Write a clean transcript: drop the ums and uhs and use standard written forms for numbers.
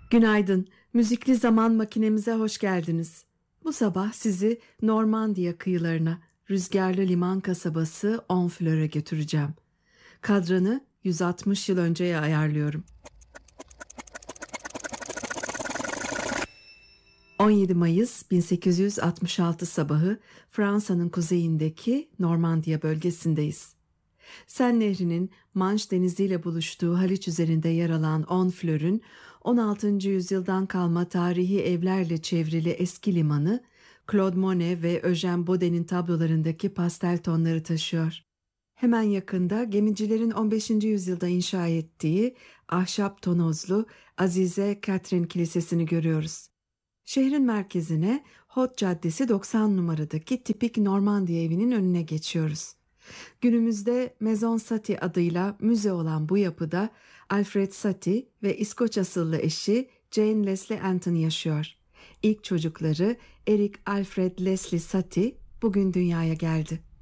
Günaydın. Müzikli zaman makinemize hoş geldiniz. Bu sabah sizi Normandiya kıyılarına, rüzgarlı liman kasabası Honfleur'a götüreceğim. Kadranı 160 yıl önceye ayarlıyorum. 17 Mayıs 1866 sabahı Fransa'nın kuzeyindeki Normandiya bölgesindeyiz. Sen Nehri'nin Manş Denizi ile buluştuğu Haliç üzerinde yer alan Honfleur'ün 16. yüzyıldan kalma tarihi evlerle çevrili eski limanı, Claude Monet ve Eugène Bode'nin tablolarındaki pastel tonları taşıyor. Hemen yakında gemicilerin 15. yüzyılda inşa ettiği ahşap tonozlu Azize Catherine Kilisesi'ni görüyoruz. Şehrin merkezine Hot Caddesi 90 numaradaki tipik Normandiya evinin önüne geçiyoruz. Günümüzde Maison Satie adıyla müze olan bu yapıda Alfred Satie ve İskoç asıllı eşi Jane Leslie Anton yaşıyor. İlk çocukları Eric Alfred Leslie Satie bugün dünyaya geldi.